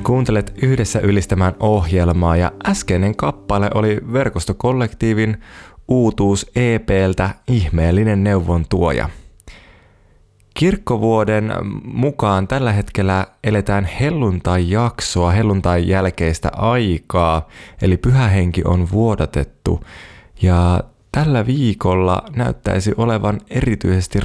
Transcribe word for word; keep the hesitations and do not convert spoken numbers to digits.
Kuuntelet Yhdessä ylistämään ohjelmaa ja äskeinen kappale oli Verkostokollektiivin uutuus E P:ltä Ihmeellinen neuvontuoja. Kirkkovuoden mukaan tällä hetkellä eletään helluntai-jaksoa, helluntain jälkeistä aikaa, eli pyhä henki on vuodatettu ja tällä viikolla näyttäisi olevan erityisesti